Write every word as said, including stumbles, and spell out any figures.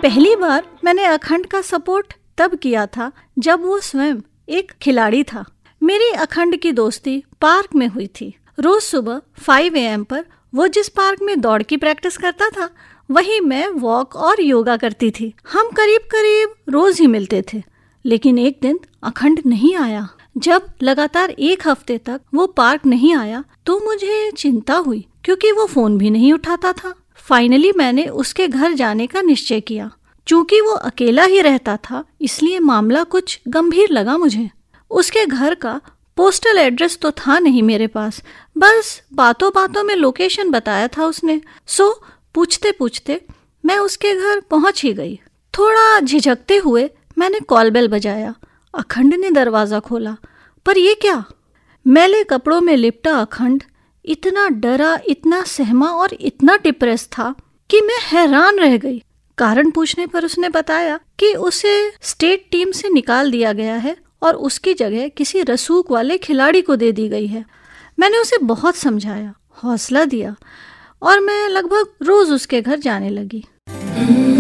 पहली बार मैंने अखंड का सपोर्ट तब किया था जब वो स्वयं एक खिलाड़ी था। मेरी अखंड की दोस्ती पार्क में हुई थी। रोज सुबह फाइव ए एम पर वो जिस पार्क में दौड़ की प्रैक्टिस करता था, वहीं मैं वॉक और योगा करती थी। हम करीब करीब रोज ही मिलते थे। लेकिन एक दिन अखंड नहीं आया। जब लगातार एक हफ्ते तक वो पार्क नहीं आया तो मुझे चिंता हुई, क्योंकि वो फोन भी नहीं उठाता था। फाइनली मैंने उसके घर जाने का निश्चय किया। चूंकि वो अकेला ही रहता था, इसलिए मामला कुछ गंभीर लगा मुझे। उसके घर का पोस्टल एड्रेस तो था नहीं मेरे पास, बस बातों बातों में लोकेशन बताया था उसने। सो पूछते पूछते मैं उसके घर पहुंच ही गई। थोड़ा झिझकते हुए मैंने कॉल बेल बजाया। अखंड ने दरवाजा खोला, पर ये क्या? मैले कपड़ों में लिपटा अखंड इतना डरा, इतना सहमा और इतना डिप्रेस था कि मैं हैरान रह गई। कारण पूछने पर उसने बताया कि उसे स्टेट टीम से निकाल दिया गया है और उसकी जगह किसी रसूख वाले खिलाड़ी को दे दी गई है। मैंने उसे बहुत समझाया, हौसला दिया और मैं लगभग रोज उसके घर जाने लगी।